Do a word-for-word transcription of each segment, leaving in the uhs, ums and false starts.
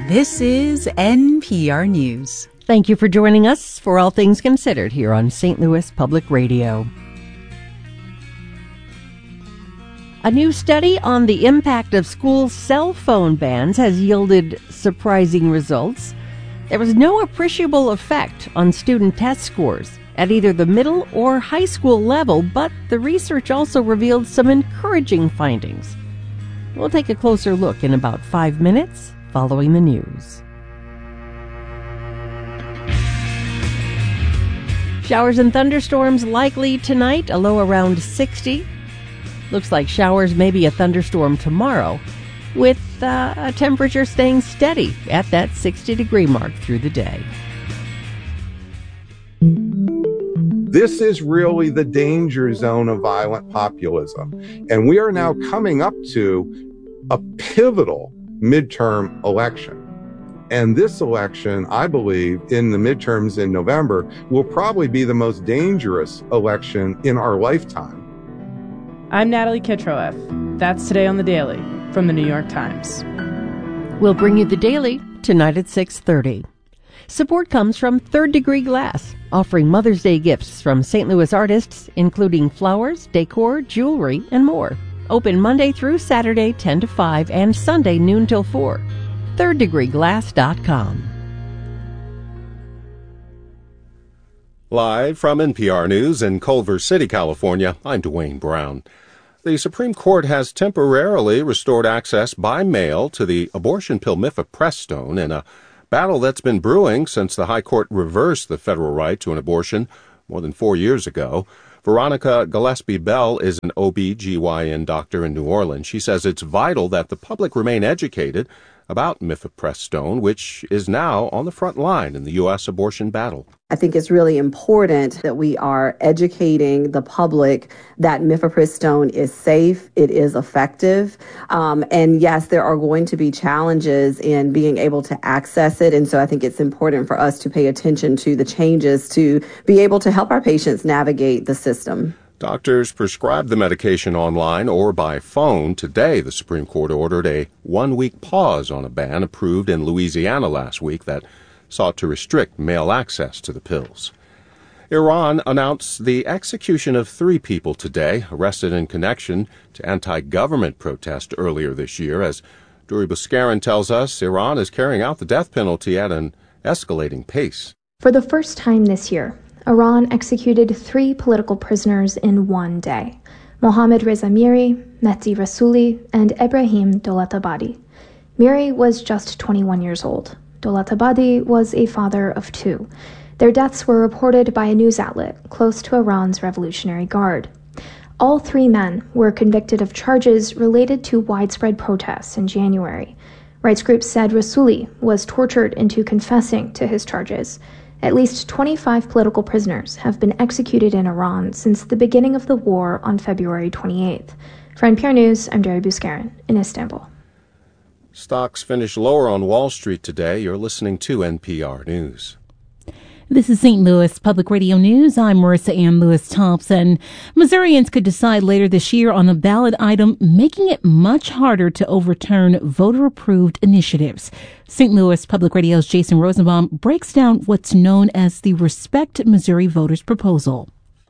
This is N P R News. Thank you for joining us for All Things Considered here on Saint Louis Public Radio. A new study on the impact of school cell phone bans has yielded surprising results. There was no appreciable effect on student test scores at either the middle or high school level, but the research also revealed some encouraging findings. We'll take a closer look in about five minutes following the news. Showers and thunderstorms likely tonight, a low around sixty. Looks like showers, maybe a thunderstorm tomorrow, with uh, a temperature staying steady at that sixty degree mark through the day. This is really the danger zone of violent populism. And we are now coming up to a pivotal midterm election. And this election, I believe, in the midterms in November, will probably be the most dangerous election in our lifetime. I'm Natalie Kitroeff. That's Today on the Daily from the New York Times. We'll bring you the Daily tonight at six thirty. Support comes from Third Degree Glass, offering Mother's Day gifts from Saint Louis artists, including flowers, decor, jewelry, and more. Open Monday through Saturday, ten to five, and Sunday, noon till four. third degree glass dot com. Live from N P R News in Culver City, California, I'm Dwayne Brown. The Supreme Court has temporarily restored access by mail to the abortion pill mifepristone in a battle that's been brewing since the High Court reversed the federal right to an abortion more than four years ago. Veronica Gillespie-Bell is an O B G Y N doctor in New Orleans. She says it's vital that the public remain educated about mifepristone, which is now on the front line in the U S abortion battle. I think it's really important that we are educating the public that mifepristone is safe, it is effective, um, and yes, there are going to be challenges in being able to access it, and so I think it's important for us to pay attention to the changes to be able to help our patients navigate the system. Doctors prescribe the medication online or by phone. Today, the Supreme Court ordered a one-week pause on a ban approved in Louisiana last week that sought to restrict mail access to the pills. Iran announced the execution of three people today, arrested in connection to anti-government protest earlier this year. As Duri Buskarin tells us, Iran is carrying out the death penalty at an escalating pace. For the first time this year, Iran executed three political prisoners in one day: Mohammad Reza Miri, Mehdi Rasooli, and Ebrahim Dolatabadi. Miri was just twenty-one years old. Dolatabadi was a father of two. Their deaths were reported by a news outlet close to Iran's Revolutionary Guard. All three men were convicted of charges related to widespread protests in January. Rights groups said Rasooli was tortured into confessing to his charges. At least twenty-five political prisoners have been executed in Iran since the beginning of the war on February twenty-eighth. For N P R News, I'm Duri Buskarin in Istanbul. Stocks finished lower on Wall Street today. You're listening to N P R News. This is Saint Louis Public Radio News. I'm Marissa Ann Lewis-Thompson. Missourians could decide later this year on a ballot item making it much harder to overturn voter-approved initiatives. Saint Louis Public Radio's Jason Rosenbaum breaks down what's known as the Respect Missouri Voters proposal.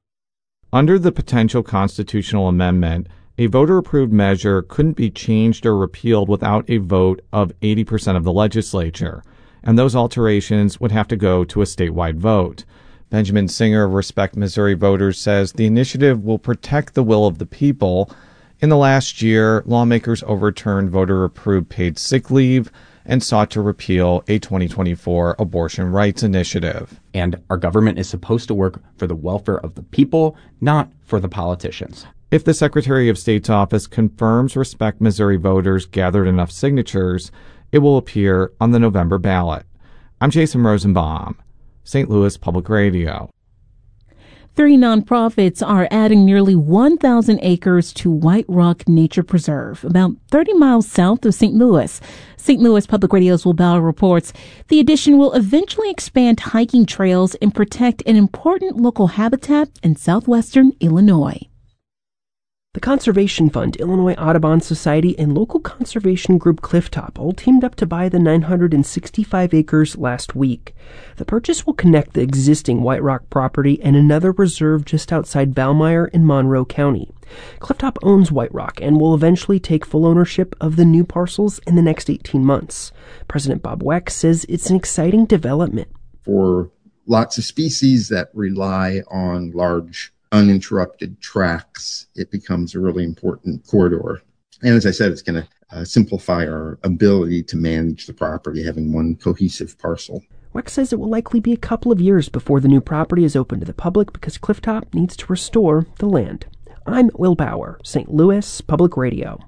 Under the potential constitutional amendment, a voter-approved measure couldn't be changed or repealed without a vote of eighty percent of the legislature, and those alterations would have to go to a statewide vote. Benjamin Singer of Respect Missouri Voters says the initiative will protect the will of the people. In the last year, lawmakers overturned voter-approved paid sick leave and sought to repeal a twenty twenty-four abortion rights initiative. And our government is supposed to work for the welfare of the people, not for the politicians. If the Secretary of State's office confirms Respect Missouri Voters gathered enough signatures, it will appear on the November ballot. I'm Jason Rosenbaum, Saint Louis Public Radio. Three nonprofits are adding nearly one thousand acres to White Rock Nature Preserve, about thirty miles south of Saint Louis. Saint Louis Public Radio's Will Bauer reports the addition will eventually expand hiking trails and protect an important local habitat in southwestern Illinois. The Conservation Fund, Illinois Audubon Society, and local conservation group Clifftop all teamed up to buy the nine hundred sixty-five acres last week. The purchase will connect the existing White Rock property and another reserve just outside Valmeyer in Monroe County. Clifftop owns White Rock and will eventually take full ownership of the new parcels in the next eighteen months. President Bob Weck says it's an exciting development. For lots of species that rely on large uninterrupted tracks, it becomes a really important corridor. And as I said, it's going to uh, simplify our ability to manage the property, having one cohesive parcel. Weck says it will likely be a couple of years before the new property is open to the public because Clifftop needs to restore the land. I'm Will Bauer, Saint Louis Public Radio.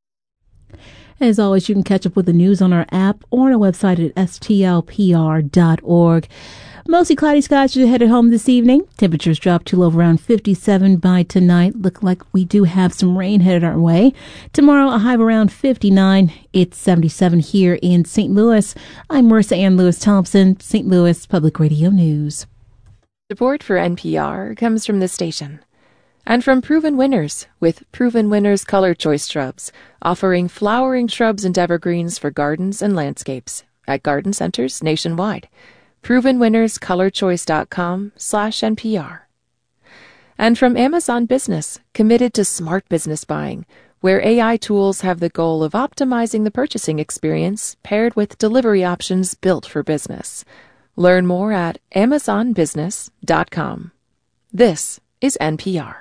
As always, you can catch up with the news on our app or on our website at S T L P R dot org. Mostly cloudy skies as you're headed home this evening. Temperatures drop to low around fifty-seven by tonight. Look like we do have some rain headed our way. Tomorrow, a high of around fifty-nine. It's seventy-seven here in Saint Louis. I'm Marissa Ann Lewis Thompson, Saint Louis Public Radio News. Support for N P R comes from this station and from Proven Winners with Proven Winners Color Choice Shrubs, offering flowering shrubs and evergreens for gardens and landscapes at garden centers nationwide. proven winners color choice dot com slash N P R. And from Amazon Business, committed to smart business buying, where A I tools have the goal of optimizing the purchasing experience paired with delivery options built for business. Learn more at amazon business dot com. This is N P R.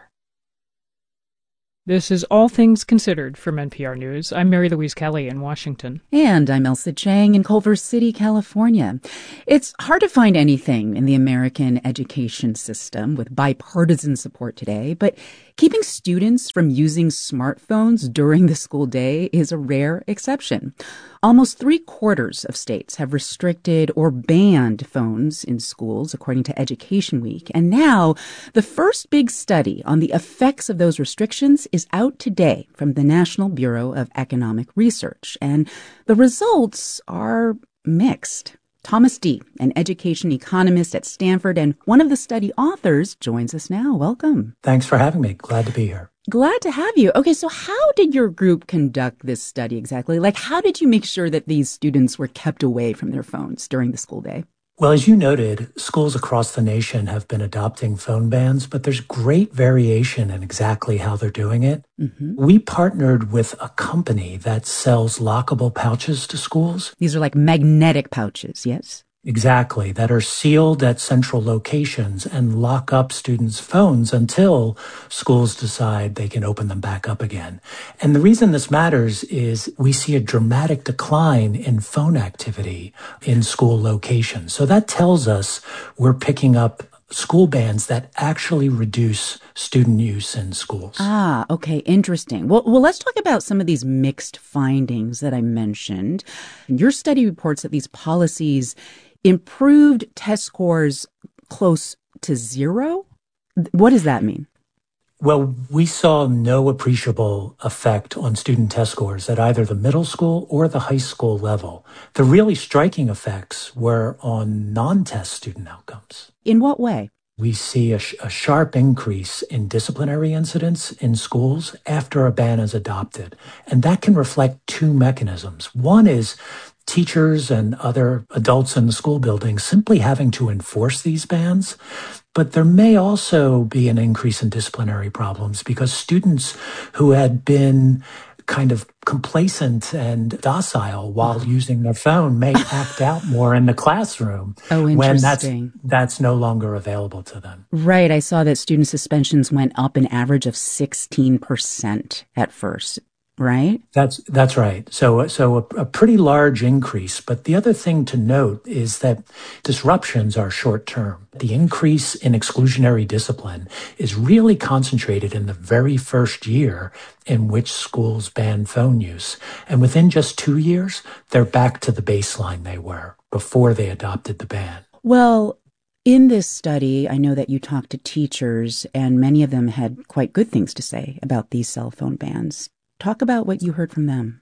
This is All Things Considered from N P R News. I'm Mary Louise Kelly in Washington. And I'm Elsa Chang in Culver City, California. It's hard to find anything in the American education system with bipartisan support today, but keeping students from using smartphones during the school day is a rare exception. Almost three quarters of states have restricted or banned phones in schools, according to Education Week. And now, the first big study on the effects of those restrictions is out today from the National Bureau of Economic Research. And the results are mixed. Thomas Dee, an education economist at Stanford and one of the study authors, joins us now. Welcome. Thanks for having me. Glad to be here. Glad to have you. Okay, so how did your group conduct this study exactly? Like, how did you make sure that these students were kept away from their phones during the school day? Well, as you noted, schools across the nation have been adopting phone bans, but there's great variation in exactly how they're doing it. Mm-hmm. We partnered with a company that sells lockable pouches to schools. These are like magnetic pouches, yes? Exactly, that are sealed at central locations and lock up students' phones until schools decide they can open them back up again. And the reason this matters is we see a dramatic decline in phone activity in school locations. So that tells us we're picking up school bans that actually reduce student use in schools. Ah, okay, interesting. Well, well, let's talk about some of these mixed findings that I mentioned. Your study reports that these policies improved test scores close to zero? What does that mean? Well, we saw no appreciable effect on student test scores at either the middle school or the high school level. The really striking effects were on non-test student outcomes. In what way? We see a, sh- a sharp increase in disciplinary incidents in schools after a ban is adopted. And that can reflect two mechanisms. One is teachers and other adults in the school building simply having to enforce these bans. But there may also be an increase in disciplinary problems because students who had been kind of complacent and docile while using their phone may act out more in the classroom oh, when that's, that's no longer available to them. Right. I saw that student suspensions went up an average of sixteen percent at first. Right? That's that's right. So so a, a pretty large increase. But the other thing to note is that disruptions are short term. The increase in exclusionary discipline is really concentrated in the very first year in which schools ban phone use. And within just two years, they're back to the baseline they were before they adopted the ban. Well, in this study, I know that you talked to teachers, and many of them had quite good things to say about these cell phone bans. Talk about what you heard from them.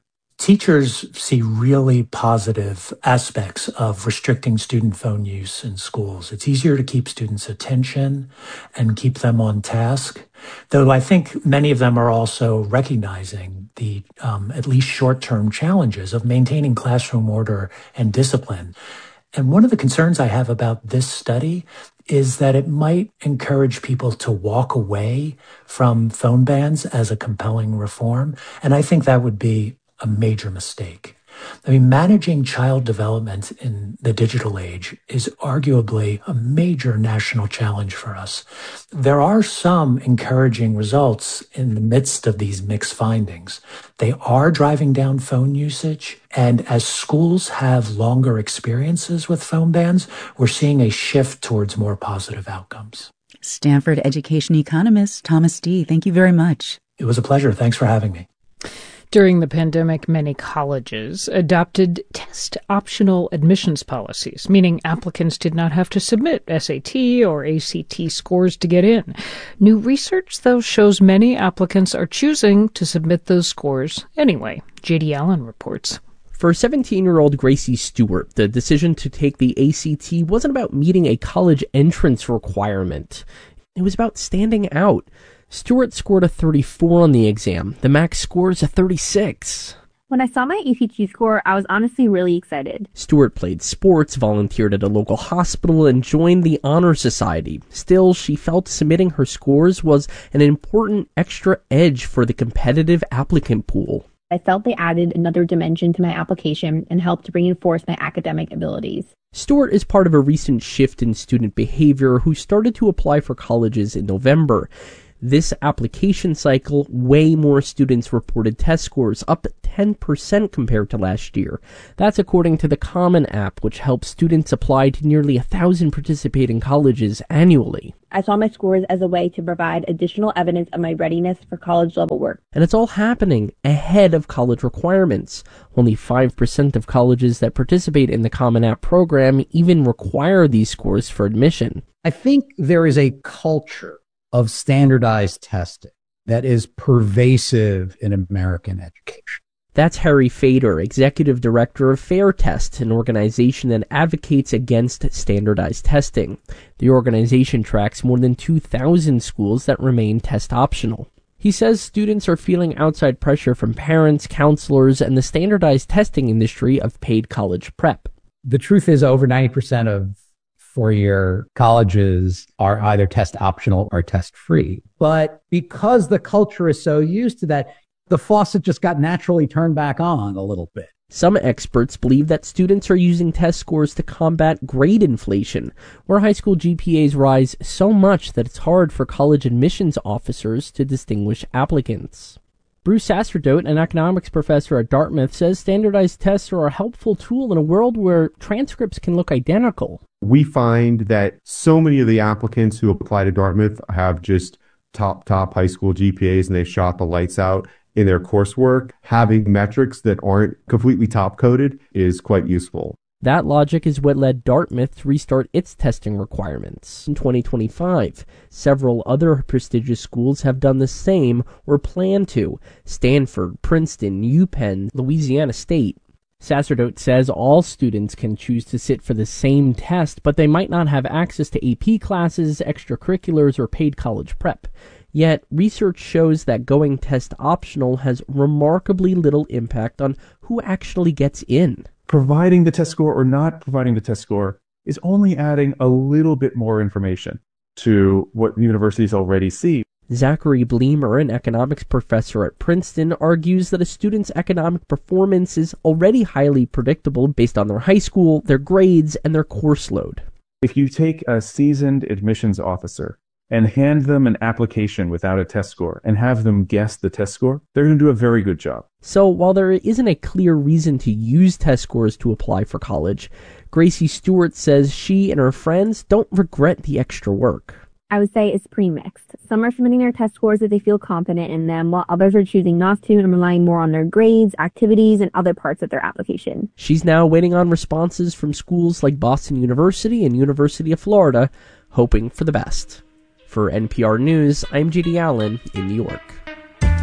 teachers see really positive aspects of restricting student phone use in schools. It's easier to keep students' attention and keep them on task, though I think many of them are also recognizing the um, at least short-term challenges of maintaining classroom order and discipline. And one of the concerns I have about this study is that it might encourage people to walk away from phone bans as a compelling reform. And I think that would be a major mistake. I mean, managing child development in the digital age is arguably a major national challenge for us. There are some encouraging results in the midst of these mixed findings. They are driving down phone usage, and as schools have longer experiences with phone bans, we're seeing a shift towards more positive outcomes. Stanford education economist Thomas Dee, thank you very much. It was a pleasure. Thanks for having me. During the pandemic, many colleges adopted test-optional admissions policies, meaning applicants did not have to submit S A T or A C T scores to get in. New research, though, shows many applicants are choosing to submit those scores anyway. J D Allen reports. For seventeen-year-old Gracie Stewart, the decision to take the A C T wasn't about meeting a college entrance requirement. It was about standing out. Stewart scored a thirty-four on the exam. The max score is a thirty-six. When I saw my A C T score, I was honestly really excited. Stewart played sports, volunteered at a local hospital, and joined the Honor Society. Still, she felt submitting her scores was an important extra edge for the competitive applicant pool. I felt they added another dimension to my application and helped reinforce my academic abilities. Stewart is part of a recent shift in student behavior who started to apply for colleges in November. This application cycle, way more students reported test scores, up ten percent compared to last year. That's according to the Common App, which helps students apply to nearly a thousand participating colleges annually. I saw my scores as a way to provide additional evidence of my readiness for college-level work. And it's all happening ahead of college requirements. Only five percent of colleges that participate in the Common App program even require these scores for admission. I think there is a culture of standardized testing that is pervasive in American education. That's Harry Fader, Executive Director of Fair Test, an organization that advocates against standardized testing. The organization tracks more than two thousand schools that remain test optional. He says students are feeling outside pressure from parents, counselors, and the standardized testing industry of paid college prep. The truth is over ninety percent of four-year colleges are either test optional or test free. But because the culture is so used to that, the faucet just got naturally turned back on a little bit. Some experts believe that students are using test scores to combat grade inflation, where high school G P As rise so much that it's hard for college admissions officers to distinguish applicants. Bruce Sacerdote, an economics professor at Dartmouth, says standardized tests are a helpful tool in a world where transcripts can look identical. We find that so many of the applicants who apply to Dartmouth have just top, top high school G P As and they shot the lights out in their coursework. Having metrics that aren't completely top-coded is quite useful. That logic is what led Dartmouth to restart its testing requirements in twenty twenty-five. Several other prestigious schools have done the same or plan to. Stanford, Princeton, UPenn, Louisiana State. Sacerdote says all students can choose to sit for the same test, but they might not have access to A P classes, extracurriculars, or paid college prep. Yet, research shows that going test optional has remarkably little impact on who actually gets in. Providing the test score or not providing the test score is only adding a little bit more information to what universities already see. Zachary Bleemer, an economics professor at Princeton, argues that a student's economic performance is already highly predictable based on their high school, their grades, and their course load. If you take a seasoned admissions officer and hand them an application without a test score and have them guess the test score, they're going to do a very good job. So while there isn't a clear reason to use test scores to apply for college, Gracie Stewart says she and her friends don't regret the extra work. I would say it's pretty mixed. Some are submitting their test scores if they feel confident in them, while others are choosing not to and relying more on their grades, activities, and other parts of their application. She's now waiting on responses from schools like Boston University and University of Florida, hoping for the best. For N P R News, I'm J D Allen in New York.